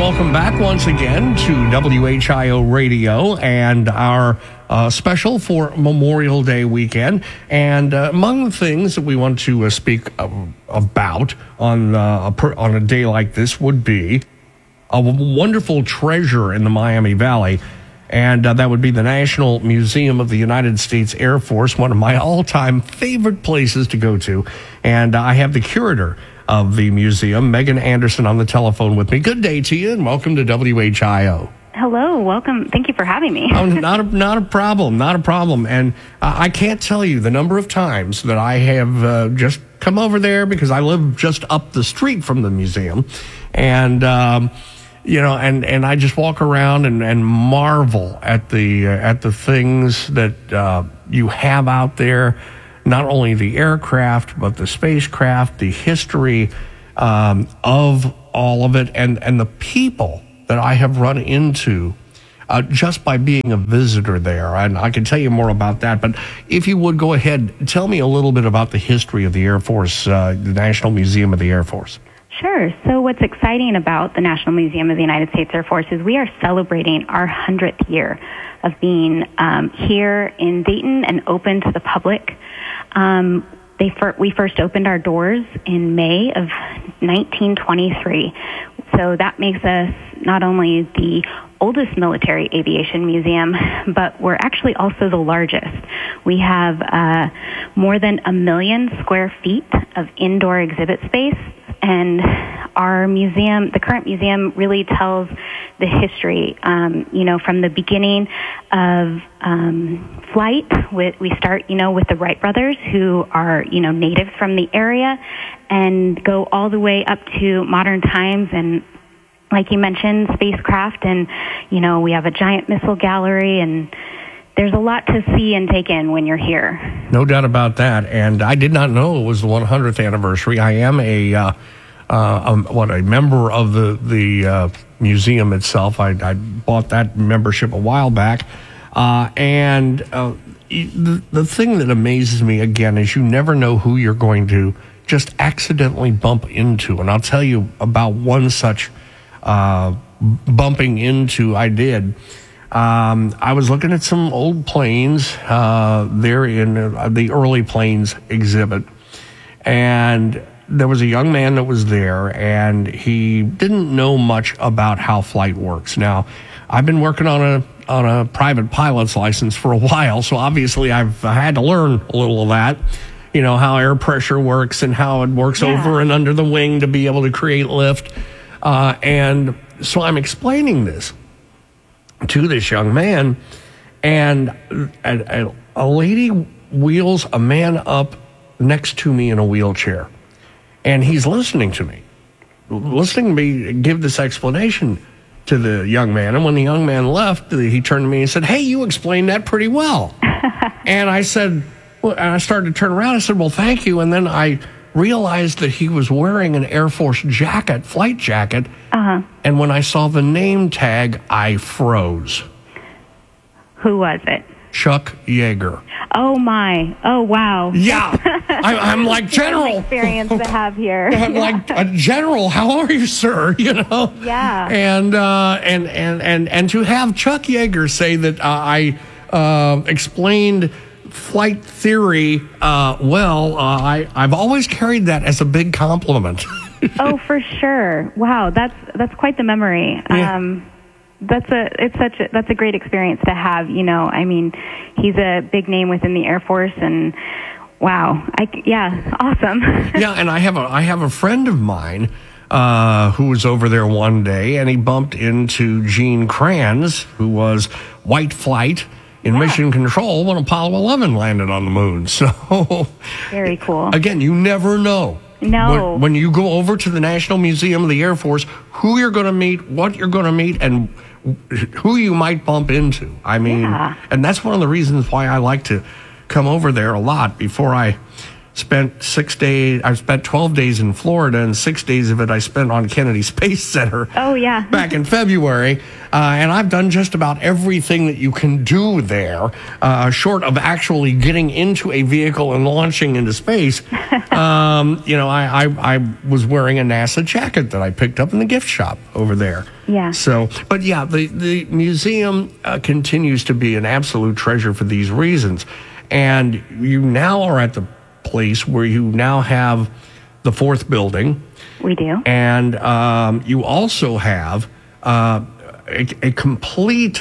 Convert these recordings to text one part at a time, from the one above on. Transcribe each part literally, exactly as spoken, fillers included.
welcome back once again to W H I O Radio and our uh, special for Memorial Day weekend. And uh, among the things that we want to uh, speak uh, about on, uh, a per, on a day like this would be a wonderful treasure in the Miami Valley. And uh, that would be the National Museum of the United States Air Force, one of my all-time favorite places to go to. And uh, I have the curator of the museum, Megan Anderson, on the telephone with me. Good day to you, and welcome to W H I O. Hello, welcome. Thank you for having me. Oh, not a not a problem, not a problem. And uh, I can't tell you the number of times that I have uh, just come over there because I live just up the street from the museum, and um, you know, and, and I just walk around and, and marvel at the uh, at the things that uh, you have out there. Not only the aircraft, but the spacecraft, the history um, of all of it, and, and the people that I have run into uh, just by being a visitor there. And I can tell you more about that. But if you would go ahead, tell me a little bit about the history of the Air Force, uh, the National Museum of the Air Force. Sure. So what's exciting about the National Museum of the United States Air Force is we are celebrating our hundredth year of being um, here in Dayton and open to the public. Um, they fir- we first opened our doors in May of nineteen twenty-three. So that makes us not only the oldest military aviation museum, but we're actually also the largest. We have uh, more than a million square feet of indoor exhibit space, and our museum, the current museum, really tells the history, um, you know, from the beginning of um, flight. With, we start, you know, with the Wright brothers, who are, you know, natives from the area, and go all the way up to modern times. And like you mentioned, spacecraft, and, you know, we have a giant missile gallery, and there's a lot to see and take in when you're here. No doubt about that. And I did not know it was the hundredth anniversary. I am a, uh, uh, um, what, a member of the, the uh, museum itself. I, I bought that membership a while back. Uh, and uh, the, the thing that amazes me, again, is you never know who you're going to just accidentally bump into. And I'll tell you about one such uh, bumping into I did. Um, I was looking at some old planes uh, there in uh, the early planes exhibit, and there was a young man that was there, and he didn't know much about how flight works. Now, I've been working on a on a private pilot's license for a while, so obviously I've had to learn a little of that, you know, how air pressure works and how it works yeah. over and under the wing to be able to create lift. Uh, and so I'm explaining this to this young man, and a, a, a lady wheels a man up next to me in a wheelchair, and he's listening to me, listening to me give this explanation to the young man. And when the young man left, he turned to me and said, "Hey, you explained that pretty well." And I said, well, and I started to turn around. I said, "Well, thank you." And then I realized that he was wearing an Air Force jacket, flight jacket. Uh-huh. And when I saw the name tag, I froze. Who was it? Chuck Yeager. Oh, my. Oh, wow. Yeah. I, I'm like, General. Experience to have here. I'm yeah. like, uh, General, how are you, sir? You know? Yeah. And, uh, and, and, and, and to have Chuck Yeager say that uh, I uh, explained flight theory uh, well, uh, I, I've always carried that as a big compliment. Oh, for sure. Wow, that's that's quite the memory. Yeah. Um, that's a it's such a, that's a great experience to have. You know, I mean, he's a big name within the Air Force, and wow, I yeah, awesome. Yeah, and I have a I have a friend of mine uh, who was over there one day, and he bumped into Gene Kranz, who was white flight in yeah. mission control when Apollo eleven landed on the moon. So very cool. Again, you never know. No. When, when you go over to the National Museum of the Air Force, who you're going to meet, what you're going to meet, and who you might bump into. I mean, yeah. and that's one of the reasons why I like to come over there a lot before I spent six days, I spent twelve days in Florida, and six days of it I spent on Kennedy Space Center. Oh, yeah. Back in February. Uh, and I've done just about everything that you can do there, uh, short of actually getting into a vehicle and launching into space. um, you know, I, I, I was wearing a NASA jacket that I picked up in the gift shop over there. Yeah. So, but yeah, the, the museum uh, continues to be an absolute treasure for these reasons. And you now are at the place where you now have the fourth building. We do. And um, you also have uh, a, a complete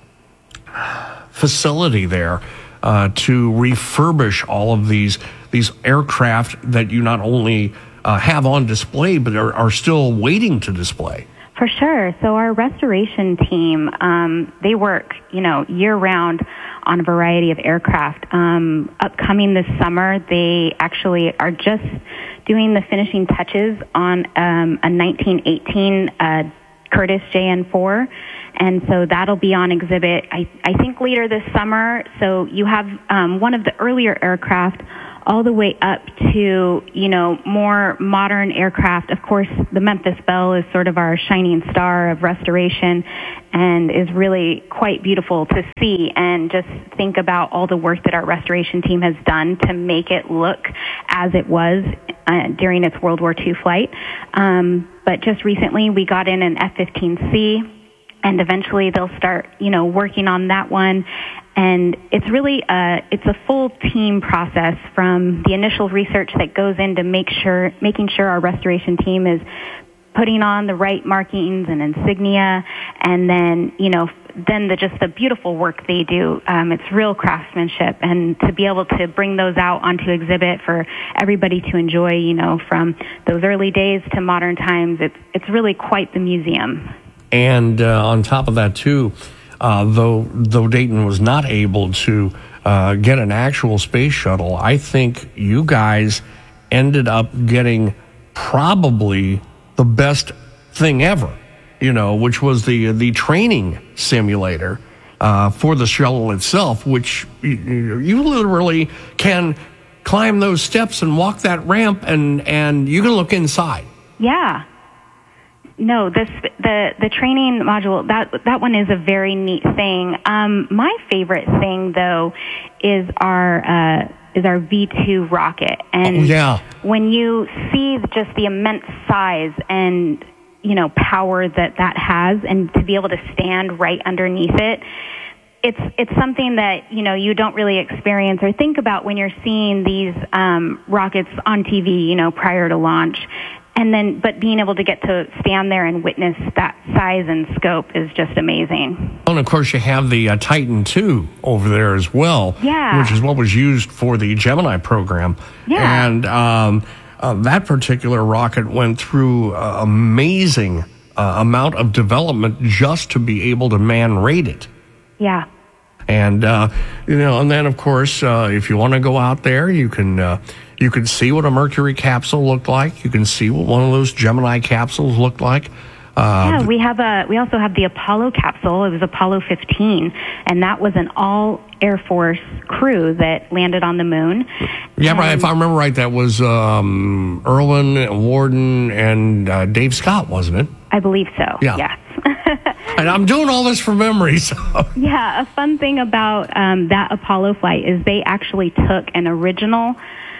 facility there uh, to refurbish all of these these aircraft that you not only uh, have on display, but are, are still waiting to display. For sure. So our restoration team, um, they work, you know, year-round on a variety of aircraft. Um, upcoming this summer, they actually are just doing the finishing touches on um, a nineteen eighteen uh, Curtiss J N four, and so that'll be on exhibit, I, I think, later this summer. So you have um, one of the earlier aircraft all the way up to, you know, more modern aircraft. Of course, the Memphis Belle is sort of our shining star of restoration and is really quite beautiful to see, and just think about all the work that our restoration team has done to make it look as it was uh, during its World War Two flight. Um, but just recently we got in an F fifteen C, and eventually they'll start, you know, working on that one. And it's really a, it's a full team process, from the initial research that goes into make sure, making sure our restoration team is putting on the right markings and insignia, and then, you know, then the just the beautiful work they do. Um, it's real craftsmanship, and to be able to bring those out onto exhibit for everybody to enjoy, you know, from those early days to modern times, it's it's really quite the museum. And uh, on top of that, too, uh, though though Dayton was not able to uh, get an actual space shuttle, I think you guys ended up getting probably the best thing ever, you know, which was the the training simulator uh, for the shuttle itself, which you, you literally can climb those steps and walk that ramp, and, and you can look inside. Yeah. No, this the the training module, that that one is a very neat thing. Um, my favorite thing, though, is our uh, is our V two rocket, and oh, yeah. when you see just the immense size and, you know, power that that has, and to be able to stand right underneath it, it's it's something that, you know, you don't really experience or think about when you're seeing these um, rockets on T V, you know, prior to launch. And then, but being able to get to stand there and witness that size and scope is just amazing. And of course, you have the uh, Titan two over there as well, yeah. which is what was used for the Gemini program. Yeah. And um, uh, that particular rocket went through an amazing uh, amount of development just to be able to man-rate it. Yeah. And, uh, you know, and then, of course, uh, if you want to go out there, you can uh, you can see what a Mercury capsule looked like. You can see what one of those Gemini capsules looked like. Uh, yeah, we have a. We also have the Apollo capsule. It was Apollo fifteen, and that was an all Air Force crew that landed on the moon. Yeah, and, right. If I remember right, that was um, Irwin, Warden, and uh, Dave Scott, wasn't it? I believe so. Yeah. Yes. And I'm doing all this from memory. So. Yeah, a fun thing about um, that Apollo flight is they actually took an original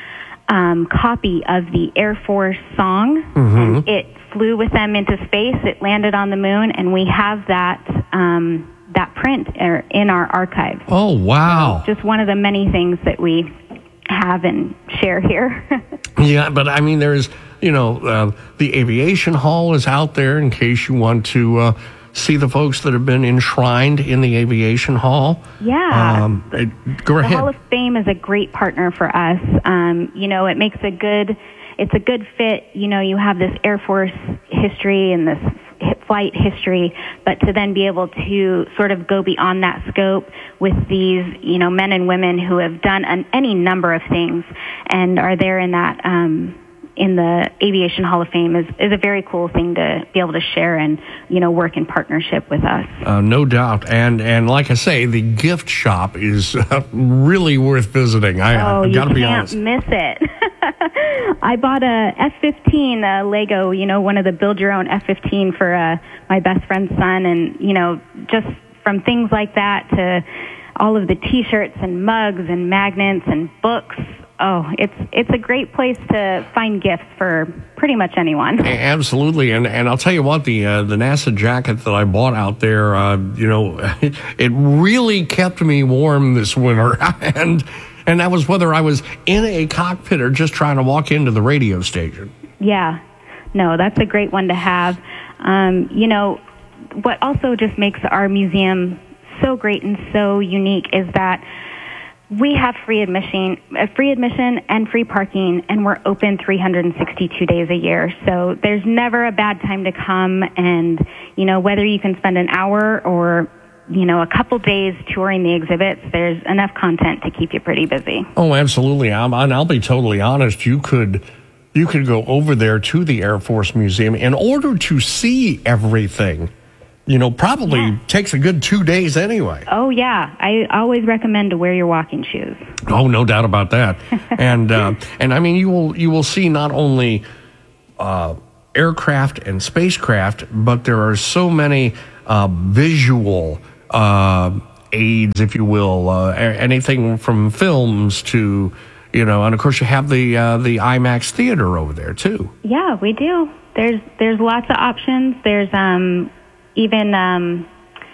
um, copy of the Air Force song, mm-hmm. and it flew with them into space. It landed on the moon, and we have that um, that print in our archives. Oh, wow. So just one of the many things that we have and share here. Yeah, but I mean, there's, you know, uh, the Aviation Hall is out there in case you want to uh, see the folks that have been enshrined in the Aviation Hall. Yeah. Um, it, go the ahead. Hall of Fame is a great partner for us. Um, you know, it makes a good, it's a good fit. You know, you have this Air Force history and this flight history, but to then be able to sort of go beyond that scope with these, you know, men and women who have done an, any number of things and are there in that, um, in the Aviation Hall of Fame is, is a very cool thing to be able to share and, you know, work in partnership with us. Uh, no doubt. And and like I say, the gift shop is uh, really worth visiting. I, oh, I've got to be can't honest. miss it. I bought a F fifteen uh, Lego, you know, one of the build-your-own F fifteen for uh, my best friend's son, and, you know, just from things like that to all of the T-shirts and mugs and magnets and books. Oh, it's it's a great place to find gifts for pretty much anyone. Absolutely, and and I'll tell you what, the uh, the NASA jacket that I bought out there, uh, you know, it really kept me warm this winter, and and that was whether I was in a cockpit or just trying to walk into the radio station. Yeah, no, that's a great one to have. Um, you know, what also just makes our museum so great and so unique is that we have free admission, uh, free admission and free parking, and we're open three hundred sixty-two days a year. So there's never a bad time to come. And, you know, whether you can spend an hour or, you know, a couple days touring the exhibits, there's enough content to keep you pretty busy. Oh, absolutely. I'm, and I'll be totally honest. You could, you could go over there to the Air Force Museum in order to see everything. You know, probably yeah. takes a good two days anyway. Oh, yeah. I always recommend to wear your walking shoes. Oh, no doubt about that. and, uh, and I mean, you will you will see not only uh, aircraft and spacecraft, but there are so many uh, visual uh, aids, if you will, uh, anything from films to, you know, and of course you have the uh, the IMAX theater over there, too. Yeah, we do. There's, there's lots of options. There's... um. Even, um,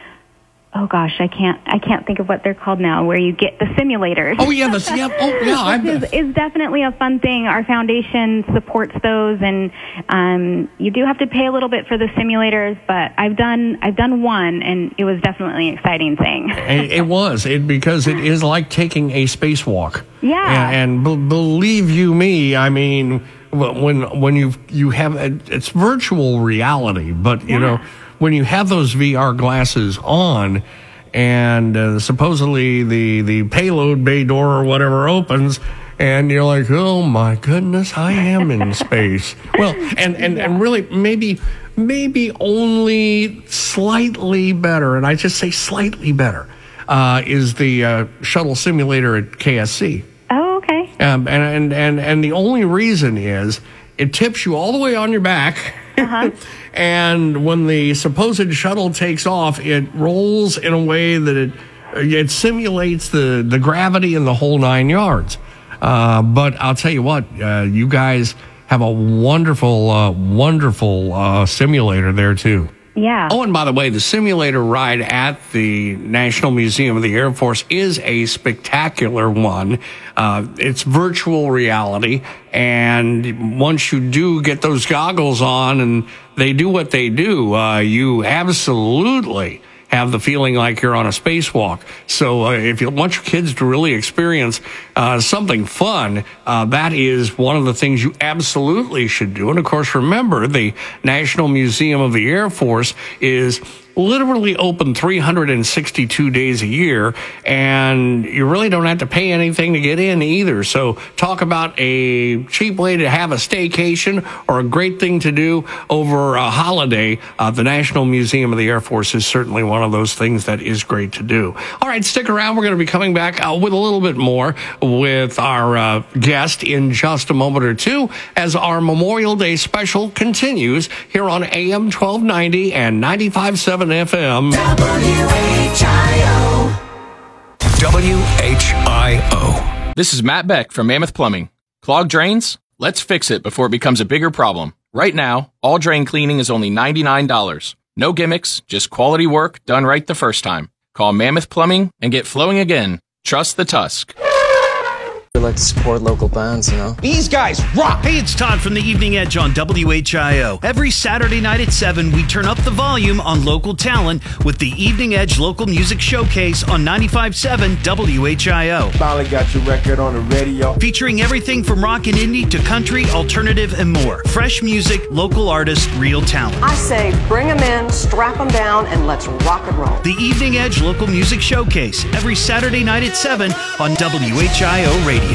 oh gosh, I can't, I can't think of what they're called now, where you get the simulators. Oh yeah, the yeah, oh yeah, Which is, is definitely a fun thing. Our foundation supports those, and um, you do have to pay a little bit for the simulators. But I've done, I've done one, and it was definitely an exciting thing. it, it was it because it is like taking a spacewalk. Yeah, and, and b- believe you me, I mean, when when you you have it's virtual reality, but you yeah. know. When you have those V R glasses on and uh, supposedly the, the payload bay door or whatever opens and you're like, oh my goodness, I am in space. Well, and, and, yeah. and really maybe maybe only slightly better, and I just say slightly better, uh, is the uh, shuttle simulator at K S C. Oh, okay. Um, and, and, and, and the only reason is it tips you all the way on your back. Uh-huh. And when the supposed shuttle takes off, it rolls in a way that it it simulates the, the gravity and the whole nine yards. Uh, but I'll tell you what, uh, you guys have a wonderful, uh, wonderful uh, simulator there, too. Yeah. Oh, and by the way, the simulator ride at the National Museum of the Air Force is a spectacular one. Uh, it's virtual reality, and once you do get those goggles on and they do what they do, uh, you absolutely have the feeling like you're on a spacewalk. So uh, if you want your kids to really experience uh, something fun, uh, that is one of the things you absolutely should do. And, of course, remember, the National Museum of the Air Force is literally open three hundred sixty-two days a year, and you really don't have to pay anything to get in either. So talk about a cheap way to have a staycation or a great thing to do over a holiday. Uh, the National Museum of the Air Force is certainly one of those things that is great to do. All right, stick around. We're going to be coming back uh, with a little bit more with our uh, guest in just a moment or two as our Memorial Day special continues here on A M twelve ninety and ninety-five point seven F M. W H I O. W H I O. This is Matt Beck from Mammoth Plumbing. Clogged drains? Let's fix it before it becomes a bigger problem. Right now, all drain cleaning is only ninety-nine dollars. No gimmicks, just quality work done right the first time. Call Mammoth Plumbing and get flowing again. Trust the Tusk. We like to support local bands, you know. These guys rock! Hey, it's Todd from the Evening Edge on W H I O. Every Saturday night at seven, we turn up the volume on local talent with the Evening Edge Local Music Showcase on ninety-five point seven W H I O. Finally got your record on the radio. Featuring everything from rock and indie to country, alternative, and more. Fresh music, local artists, real talent. I say bring them in, strap them down, and let's rock and roll. The Evening Edge Local Music Showcase, every Saturday night at seven on W H I O Radio.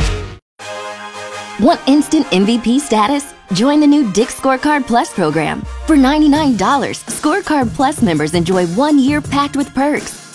Want instant M V P status? Join the new Dick's Scorecard Plus program. For ninety-nine dollars, Scorecard Plus members enjoy one year packed with perks,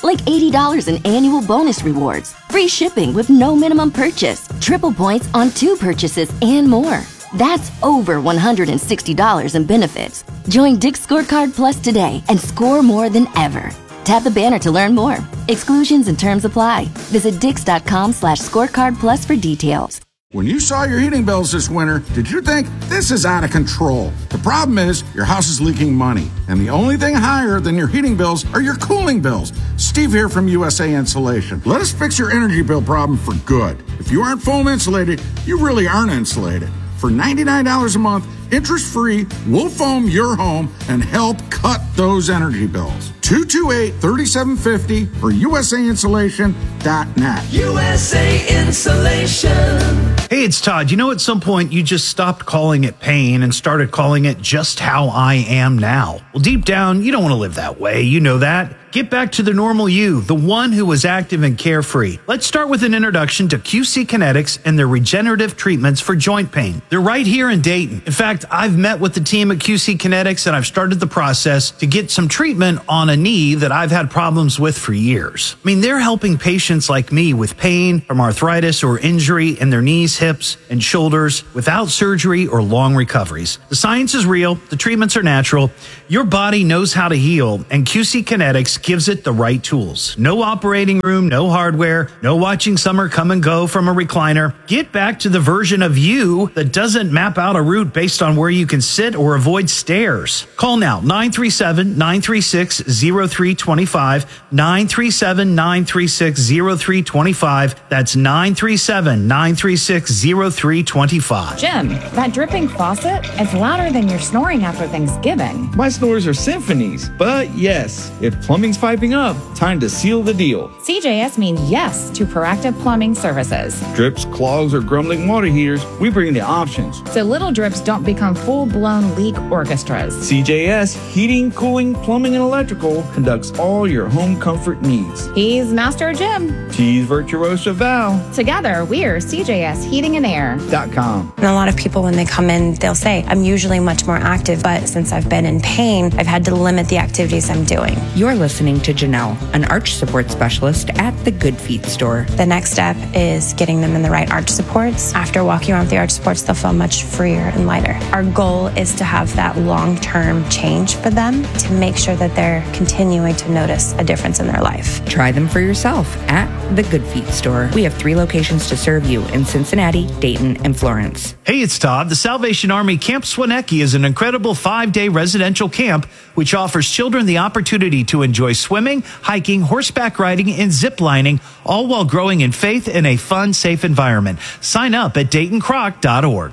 like eighty dollars in annual bonus rewards, free shipping with no minimum purchase, triple points on two purchases, and more. That's over one hundred sixty dollars in benefits. Join Dick's Scorecard Plus today and score more than ever. Tap the banner to learn more. Exclusions and terms apply. Visit dix.com slash scorecard plus for details. When you saw your heating bills this winter, did you think this is out of control? The problem is your house is leaking money, and the only thing higher than your heating bills are your cooling bills. Steve here from U S A Insulation. Let us fix your energy bill problem for good. If you aren't foam insulated, you really aren't insulated. For ninety-nine dollars a month, interest-free, we'll foam your home and help cut those energy bills. two two eight, three seven five zero or U S A insulation dot net. U S A Insulation. Hey, it's Todd. You know, at some point you just stopped calling it pain and started calling it just how I am now. Well, deep down, you don't want to live that way. You know that. Get back to the normal you, the one who was active and carefree. Let's start with an introduction to Q C Kinetics and their regenerative treatments for joint pain. They're right here in Dayton. In fact, I've met with the team at Q C Kinetics and I've started the process to get some treatment on a knee that I've had problems with for years. I mean, they're helping patients like me with pain from arthritis or injury in their knees, hips, and shoulders without surgery or long recoveries. The science is real. The treatments are natural. Your body knows how to heal, and Q C Kinetics gives it the right tools. No operating room, no hardware, no watching summer come and go from a recliner. Get back to the version of you that doesn't map out a route based on where you can sit or avoid stairs. Call now, nine three seven, nine three six, zero three two five, nine three seven, nine three six, zero three two five. That's nine three seven, nine three six, zero three two five. Jim, that dripping faucet, it's louder than your snoring after Thanksgiving. My snores are symphonies, but yes, if plumbing's piping up, time to seal the deal. C J S means yes to proactive plumbing services. Drips, clogs, or grumbling water heaters, we bring the options. So little drips don't become full-blown leak orchestras. C J S Heating, Cooling, Plumbing, and Electrical conducts all your home comfort needs. He's Master Jim. She's Virtuosa Val. Together, we're C J S Heating and Air dot com. And a lot of people, when they come in, they'll say, I'm usually much more active, but since I've been in pain, I've had to limit the activities I'm doing. You're listening to Janelle, an arch support specialist at the Good Feet store. The next step is getting them in the right arch supports. After walking around with the arch supports, they'll feel much freer and lighter. Our goal is to have that long-term change for them to make sure that they're continuing to notice a difference in their life. Try them for yourself at the Good Feet store. We have three locations to serve you in Cincinnati, Dayton, and Florence. Hey, it's Todd. The Salvation Army Camp Swinecki is an incredible five-day residential camp which offers children the opportunity to enjoy swimming, hiking, horseback riding, and zip lining, all while growing in faith in a fun, safe environment. Sign up at Dayton Croc dot org.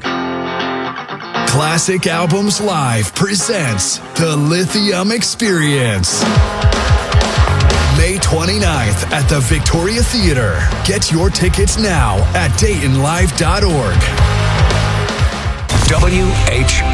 Classic Albums Live presents the Lithium Experience. May twenty-ninth at the Victoria Theater. Get your tickets now at Dayton Live dot org. W H